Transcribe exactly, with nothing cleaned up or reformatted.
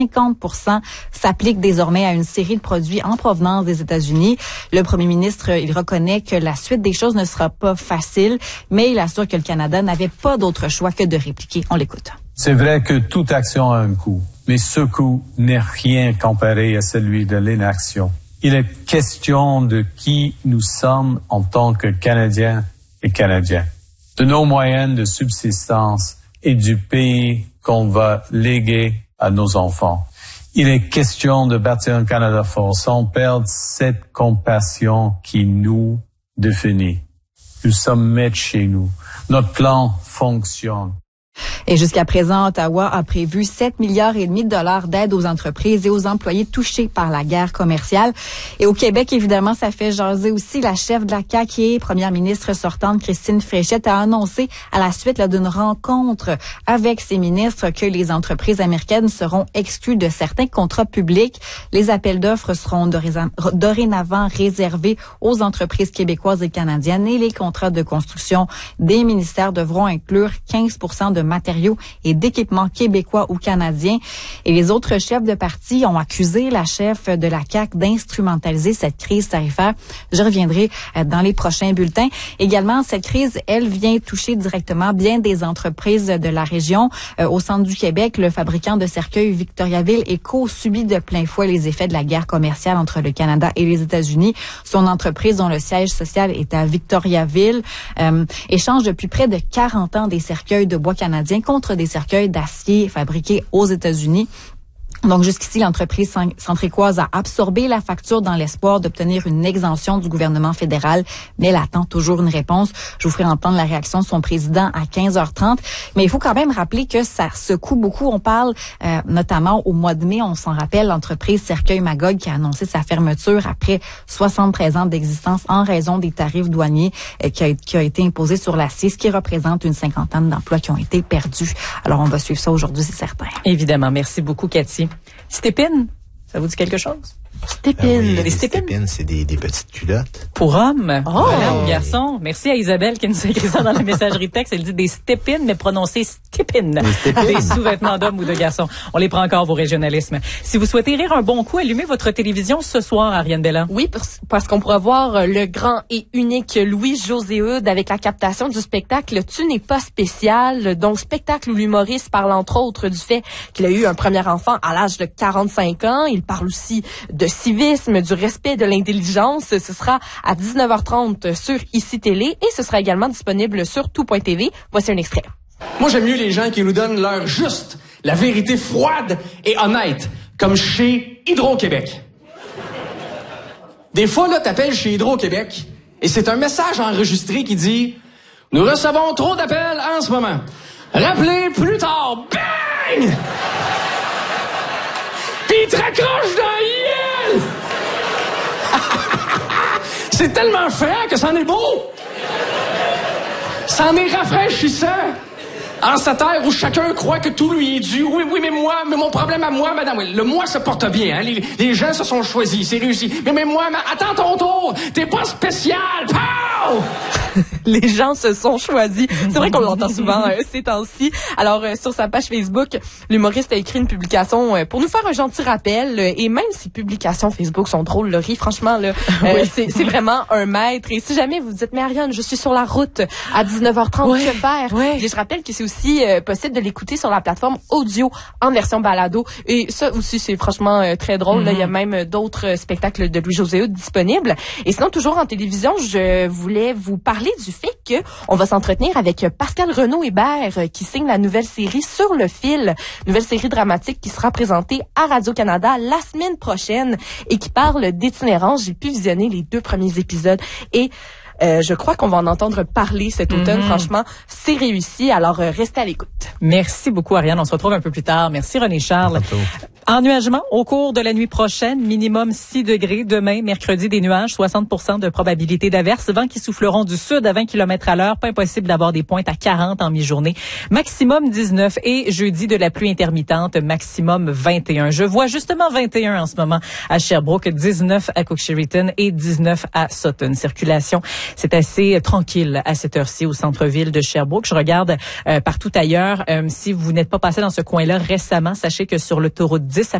cinquante pour cent s'applique désormais à une série de produits en provenance des États-Unis. Le premier ministre, il reconnaît que la suite des choses ne sera pas facile, mais il assure que le Canada n'avait pas d'autre choix que de répliquer. On l'écoute. C'est vrai que toute action a un coût, mais ce coût n'est rien comparé à celui de l'inaction. Il est question de qui nous sommes en tant que Canadiens et Canadiens, de nos moyens de subsistance et du pays qu'on va léguer à nos enfants. Il est question de bâtir un Canada fort sans perdre cette compassion qui nous définit. Nous sommes maîtres chez nous. Notre plan fonctionne. Et jusqu'à présent, Ottawa a prévu sept milliards et demi de dollars d'aide aux entreprises et aux employés touchés par la guerre commerciale. Et au Québec, évidemment, ça fait jaser aussi. La chef de la C A Q et première ministre sortante, Christine Fréchette, a annoncé à la suite là, d'une rencontre avec ses ministres que les entreprises américaines seront exclues de certains contrats publics. Les appels d'offres seront dorénavant réservés aux entreprises québécoises et canadiennes et les contrats de construction des ministères devront inclure quinze pour cent de matériaux et d'équipements québécois ou canadiens. Et les autres chefs de parti ont accusé la chef de la C A Q d'instrumentaliser cette crise tarifaire. Je reviendrai dans les prochains bulletins. Également, cette crise, elle, vient toucher directement bien des entreprises de la région. Euh, au centre du Québec, le fabricant de cercueils Victoriaville Eco subit de plein fouet les effets de la guerre commerciale entre le Canada et les États-Unis. Son entreprise, dont le siège social est à Victoriaville, euh, échange depuis près de quarante ans des cercueils de bois canadiens contre des cercueils d'acier fabriqués aux États-Unis. Donc, jusqu'ici, l'entreprise centricoise a absorbé la facture dans l'espoir d'obtenir une exemption du gouvernement fédéral, mais elle attend toujours une réponse. Je vous ferai entendre la réaction de son président à quinze heures trente. Mais il faut quand même rappeler que ça secoue beaucoup. On parle euh, notamment au mois de mai, on s'en rappelle, l'entreprise Cercueil-Magog qui a annoncé sa fermeture après soixante-treize ans d'existence en raison des tarifs douaniers euh, qui, a, qui a été imposés sur l'acier, ce qui représente une cinquantaine d'emplois qui ont été perdus. Alors, on va suivre ça aujourd'hui, c'est certain. Évidemment. Merci beaucoup, Cathy. Stépine, ça vous dit quelque chose? Stépine. Ben oui, les stépines, c'est des, des petites culottes. Pour hommes. Oh! Voilà, aux garçons. Merci à Isabelle qui nous a écrit ça dans la messagerie texte. Elle dit des stépines, mais prononcées stépines. Des stépines. Des sous-vêtements d'hommes ou de garçons. On les prend encore, vos régionalismes. Si vous souhaitez rire un bon coup, allumez votre télévision ce soir, Ariane Belland. Oui, parce qu'on pourra voir le grand et unique Louis-José Hood avec la captation du spectacle Tu n'es pas spécial. Donc, spectacle où l'humoriste parle entre autres du fait qu'il a eu un premier enfant à l'âge de quarante-cinq ans. Il parle aussi de civisme, du respect de l'intelligence. Ce sera à dix-neuf heures trente sur Ici Télé et ce sera également disponible sur tout point t v. Voici un extrait. Moi, j'aime mieux les gens qui nous donnent l'heure juste, la vérité froide et honnête, comme chez Hydro-Québec. Des fois, là, t'appelles chez Hydro-Québec et c'est un message enregistré qui dit « Nous recevons trop d'appels en ce moment. Rappelez plus tard. » Bang! Puis il te raccroche dans la gueule! C'est tellement franc que c'en est beau! C'en est rafraîchissant! En cette ère où chacun croit que tout lui est dû. Oui, oui, mais moi, mais mon problème à moi, madame, oui, le moi se porte bien, hein? Les, les gens se sont choisis, c'est réussi. Mais, mais moi, ma, attends ton tour! T'es pas spécial! Pow! Les gens se sont choisis. C'est vrai qu'on l'entend souvent euh, ces temps-ci. Alors, euh, sur sa page Facebook, l'humoriste a écrit une publication euh, pour nous faire un gentil rappel. Euh, et même si publications Facebook sont drôles, le riz, franchement, là, euh, oui. c'est, c'est vraiment un maître. Et si jamais vous dites, mais Ariane, je suis sur la route à dix-neuf heures trente, ouais. que faire? Ouais. Et je rappelle que c'est aussi euh, possible de l'écouter sur la plateforme audio en version balado. Et ça aussi, c'est franchement euh, très drôle. Mm-hmm. Là, il y a même d'autres spectacles de Louis-José Hood disponibles. Et sinon, toujours en télévision, je voulais vous parler du fait que on va s'entretenir avec Pascal Renaud-Hébert qui signe la nouvelle série Sur le fil, nouvelle série dramatique qui sera présentée à Radio-Canada la semaine prochaine et qui parle d'itinérance. J'ai pu visionner les deux premiers épisodes et Euh, je crois qu'on va en entendre parler cet automne. Mm-hmm. Franchement, c'est réussi. Alors, euh, restez à l'écoute. Merci beaucoup, Ariane. On se retrouve un peu plus tard. Merci, René Charles. Ennuagement au cours de la nuit prochaine. Minimum six degrés. Demain, mercredi, des nuages. soixante pour cent de probabilité d'averse. Vents qui souffleront du sud à vingt kilomètres à l'heure. Pas impossible d'avoir des pointes à quarante en mi-journée. Maximum dix-neuf. Et jeudi, de la pluie intermittente. Maximum vingt et un. Je vois justement vingt et un en ce moment à Sherbrooke. dix-neuf à Cook-Sheridan et dix-neuf à Sutton. Circulation. C'est assez tranquille à cette heure-ci au centre-ville de Sherbrooke. Je regarde euh, partout ailleurs. Euh, si vous n'êtes pas passé dans ce coin-là récemment, sachez que sur l'autoroute dix,